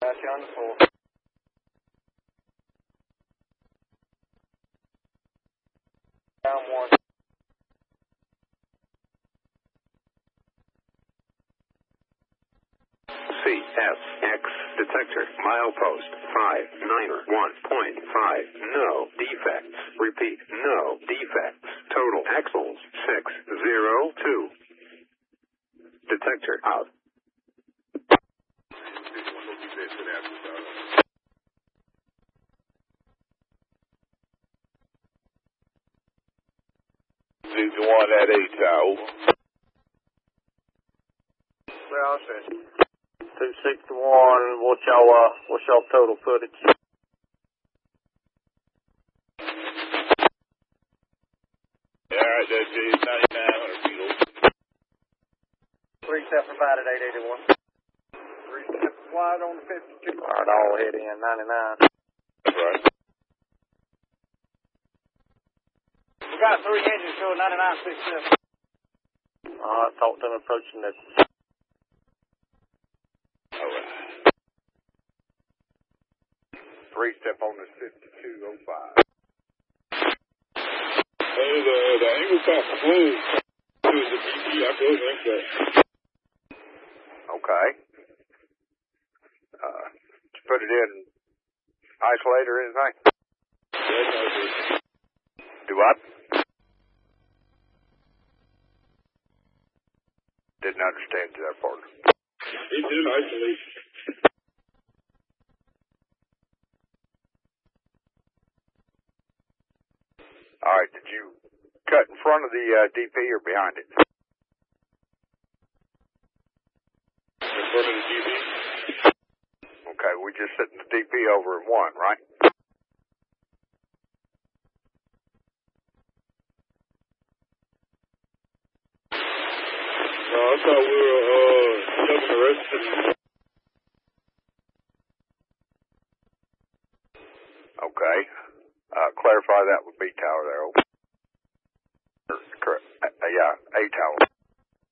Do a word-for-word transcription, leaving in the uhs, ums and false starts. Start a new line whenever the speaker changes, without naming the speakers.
you on the floor. Down one.
C S X detector milepost five niner one point five. No defects. Repeat, no defects. Total axles six zero two. Detector out.
fifty-one at eight tower.
Well, I said two sixty-one. What's y'all, uh, what's y'all total footage?
Yeah, all right, that's it. ninety-nine hundred kilos.
Three step provided eight eighty-one. Three step wide on the fifty-two. All right, all head in ninety-nine.
That's right.
We got three engines showing ninety-nine six seven. All right, talk to them approaching this.
All right. Three step on this fifty-two oh five. Hey, the, the angle top closed to the D P. I closed like that.
Okay. Uh, did you put it in isolate or anything?
Yeah,
Do what? Didn't understand that part.
it's in isolation.
All right, did you cut in front of the uh, D P or behind it?
In front of the D P.
Okay, we just sitting the D P over at one, right?
No, I thought we were uh, shoving the rest of the...
Okay. Uh, clarify that with B tower there. Correct. Uh, yeah, A tower.